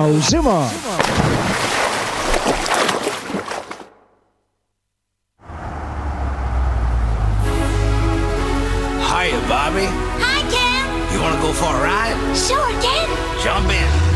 now, Zuma. Hiya, Bobby. Hi, Ken. You want to go for a ride? Sure, Ken. Jump in.